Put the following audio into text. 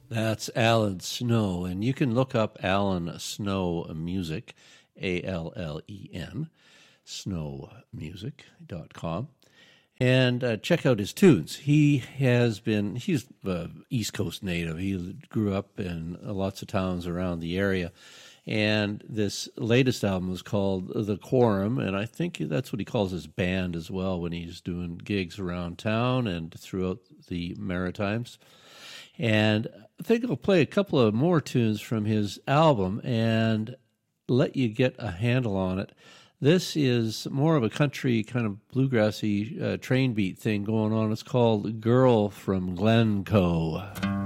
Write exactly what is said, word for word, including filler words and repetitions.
That's Alan Snow, and you can look up Alan Snow Music, A L L E N, snow music dot com, and uh, check out his tunes. He has been, he's a East Coast native. He grew up in lots of towns around the area, and this latest album is called The Quorum, and I think that's what he calls his band as well when he's doing gigs around town and throughout the Maritimes. And I think I'll play a couple of more tunes from his album and let you get a handle on it. This is more of a country kind of bluegrassy uh, train beat thing going on. It's called Girl from Glencoe.